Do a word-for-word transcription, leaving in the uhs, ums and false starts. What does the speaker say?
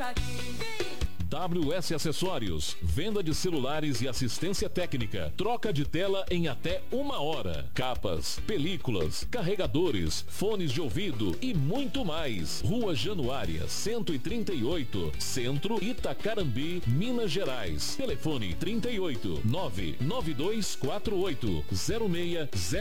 W S Acessórios, venda de celulares e assistência técnica, troca de tela em até uma hora, capas, películas, carregadores, fones de ouvido e muito mais. Rua Januária, cento e trinta e oito, Centro, Itacarambi, Minas Gerais. Telefone trinta e oito, nove nove dois quatro oito, zero seis zero